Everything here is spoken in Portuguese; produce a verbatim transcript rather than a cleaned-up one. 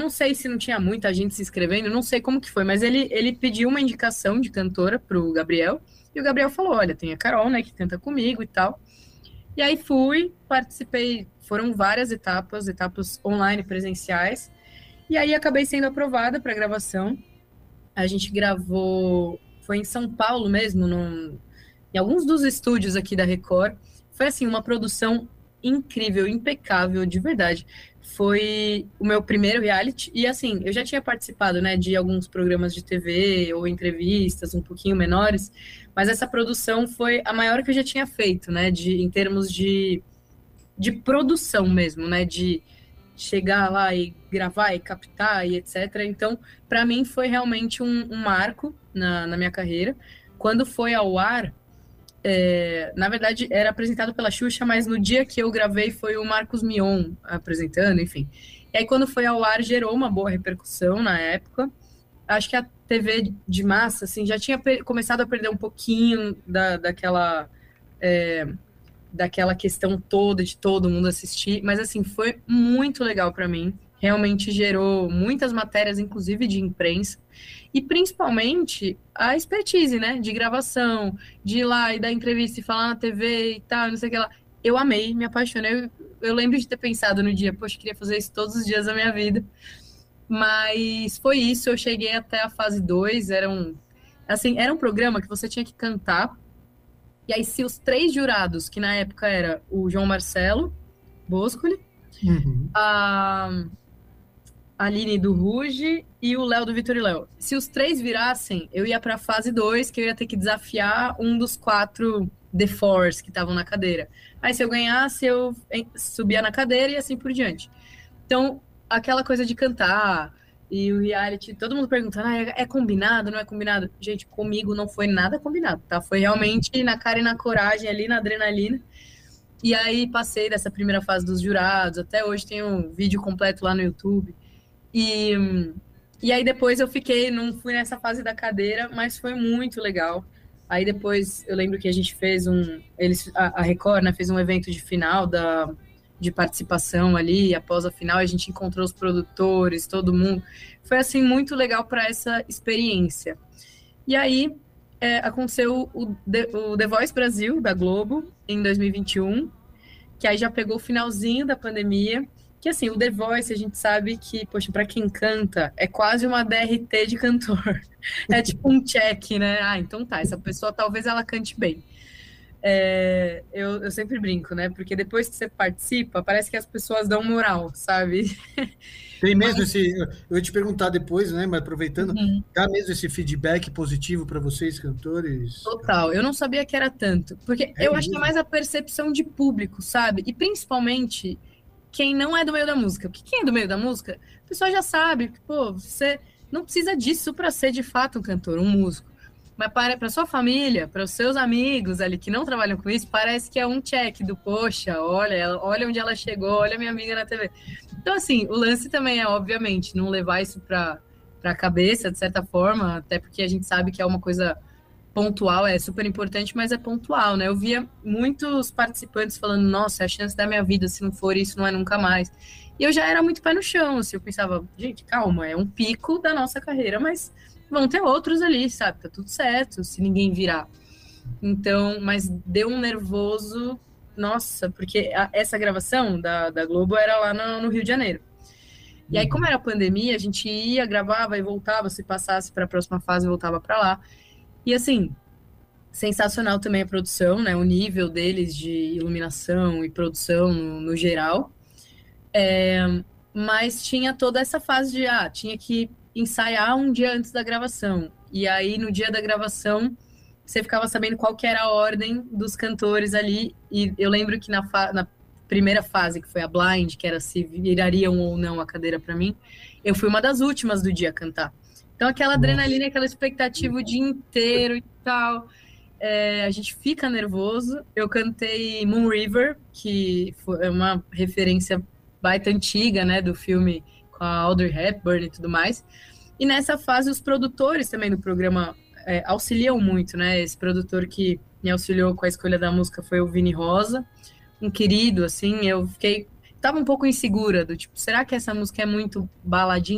não sei se não tinha muita gente se inscrevendo, não sei como que foi, mas ele, ele pediu uma indicação de cantora pro Gabriel, e o Gabriel falou, olha, tem a Carol, né, que canta comigo e tal. E aí fui, participei, foram várias etapas, etapas online, presenciais, e aí acabei sendo aprovada para gravação. A gente gravou, foi em São Paulo mesmo, num, em alguns dos estúdios aqui da Record. Foi assim, uma produção incrível, impecável, de verdade. Foi o meu primeiro reality, e assim, eu já tinha participado, né, de alguns programas de T V ou entrevistas um pouquinho menores, mas essa produção foi a maior que eu já tinha feito, né, de, em termos de, de produção mesmo, né, de chegar lá e gravar e captar e etcétera. Então, para mim foi realmente um, um marco na, na minha carreira. Quando foi ao ar, é, na verdade, era apresentado pela Xuxa, mas no dia que eu gravei foi o Marcos Mion apresentando, enfim. E aí, quando foi ao ar, gerou uma boa repercussão na época. Acho que a T V de massa, assim, já tinha começado a perder um pouquinho da, daquela, é, daquela questão toda de todo mundo assistir, mas, assim, foi muito legal para mim. Realmente gerou muitas matérias, inclusive de imprensa, e principalmente a expertise, né, de gravação, de ir lá e dar entrevista e falar na T V e tal, não sei o que lá. Eu amei, me apaixonei. Eu, eu lembro de ter pensado no dia, poxa, eu queria fazer isso todos os dias da minha vida. Mas foi isso, eu cheguei até a fase dois, era um, assim, era um programa que você tinha que cantar, e aí se os três jurados, que na época era o João Marcelo Boscoli, Uhum. a Aline do Ruge e o Léo do Vitor e Léo. Se os três virassem, eu ia para a fase dois, que eu ia ter que desafiar um dos quatro The Force que estavam na cadeira. Aí se eu ganhasse, eu subia na cadeira e assim por diante. Então, aquela coisa de cantar e o reality, todo mundo perguntando, ah, é, é combinado, não é combinado? Gente, comigo não foi nada combinado, tá? Foi realmente na cara e na coragem ali, na adrenalina. E aí passei dessa primeira fase dos jurados, até hoje tem um vídeo completo lá no YouTube. E, e aí depois eu fiquei, não fui nessa fase da cadeira, mas foi muito legal. Aí depois eu lembro que a gente fez um, eles, a, a Record, né, fez um evento de final da, de participação ali, após a final a gente encontrou os produtores, todo mundo. Foi assim muito legal para essa experiência. E aí é, aconteceu o The, o The Voice Brasil, da Globo, em dois mil e vinte e um, que aí já pegou o finalzinho da pandemia. Que assim, o The Voice, a gente sabe que, poxa, para quem canta, é quase uma D R T de cantor. É tipo um check, né? Ah, então tá, essa pessoa talvez ela cante bem. É, eu, eu sempre brinco, né? Porque depois que você participa, parece que as pessoas dão moral, sabe? Tem mesmo Mas, esse. Eu ia te perguntar depois, né? Mas aproveitando, uhum, dá mesmo esse feedback positivo para vocês, cantores? total, eu não sabia que era tanto. Porque É eu acho que é mesmo? mais a percepção de público, sabe? E principalmente quem não é do meio da música. Porque quem é do meio da música, a pessoa já sabe que, pô, você não precisa disso para ser de fato um cantor, um músico. Mas para para sua família, para os seus amigos ali que não trabalham com isso, parece que é um check do, poxa, olha, ela- olha onde ela chegou, olha minha amiga na T V. Então, assim, o lance também é, obviamente, não levar isso para para a cabeça, de certa forma, até porque a gente sabe que é uma coisa pontual, é super importante, mas é pontual, né? Eu via muitos participantes falando, nossa, é a chance da minha vida, se não for isso, não é nunca mais. E eu já era muito pé no chão, assim, eu pensava, gente, calma, é um pico da nossa carreira, mas vão ter outros ali, sabe? Tá tudo certo, se ninguém virar. Então, mas deu um nervoso, nossa, porque a- essa gravação da, da Globo era lá no, no Rio de Janeiro. E aí, como Uhum. era pandemia, a gente ia, gravava e voltava, se passasse para a próxima fase, voltava para lá. E assim, sensacional também a produção, né? O nível deles de iluminação e produção no, no geral. É, mas tinha toda essa fase de, ah, tinha que ensaiar um dia antes da gravação. E aí, no dia da gravação, você ficava sabendo qual que era a ordem dos cantores ali. E eu lembro que na, fa- na primeira fase, que foi a blind, que era se virariam ou não a cadeira para mim, eu fui uma das últimas do dia a cantar. Então, aquela Nossa. adrenalina, aquela expectativa o dia inteiro e tal. É, a gente fica nervoso. Eu cantei Moon River, que foi é uma referência baita antiga, né, do filme com a Audrey Hepburn e tudo mais. E nessa fase, os produtores também do programa é, auxiliam muito, né? Esse produtor que me auxiliou com a escolha da música foi o Vini Rosa, um querido, assim. Eu fiquei, tava um pouco insegura do tipo, será que essa música é muito baladinha?